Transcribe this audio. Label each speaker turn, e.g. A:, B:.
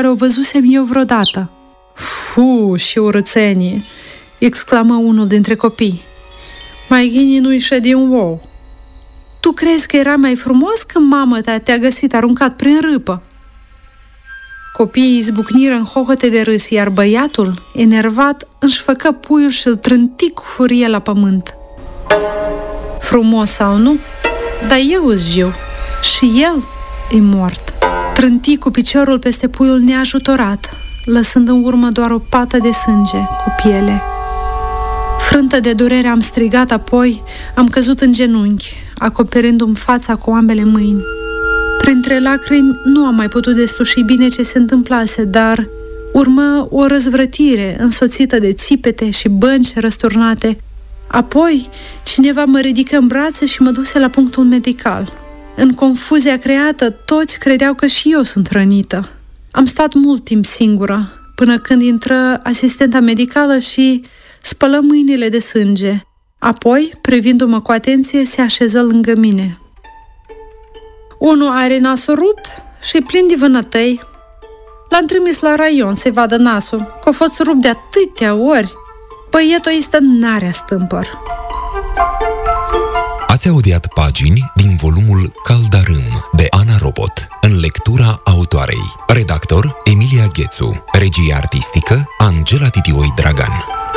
A: o văzusem eu vreodată. Fu, și urățenie! Exclamă unul dintre copii. Mai ghini nu-i ședi un ou. Tu crezi că era mai frumos când mama ta te-a găsit aruncat prin râpă? Copiii izbucniră în hohote de râs, iar băiatul, enervat, își făcă puiul și îl trânti cu furie la pământ. Frumos sau nu? Dar eu îs jiu și el e mort. Trânti cu piciorul peste puiul neajutorat, lăsând în urmă doar o pată de sânge cu piele. Frântă de durere am strigat, apoi am căzut în genunchi, acoperindu-mi fața cu ambele mâini. Printre lacrimi nu am mai putut desluși bine ce se întâmplase, dar urmă o răzvrătire însoțită de țipete și bănci răsturnate. Apoi cineva mă ridică în brațe și mă duse la punctul medical. În confuzia creată, toți credeau că și eu sunt rănită. Am stat mult timp singură, până când intră asistenta medicală și spălă mâinile de sânge. Apoi, privindu-mă cu atenție, se așeză lângă mine. Unul are nasul rupt și plin de vânătăi. L-am trimis la raion să-i vadă nasul, că a fost rupt de atâtea ori. Băietul ăsta n-are stâmpăr.
B: Ați audiat pagini din volumul Caldarâm de Ana Robot, în lectura autoarei. Redactor Emilia Ghețu. Regie artistică Angela Titioi Dragan.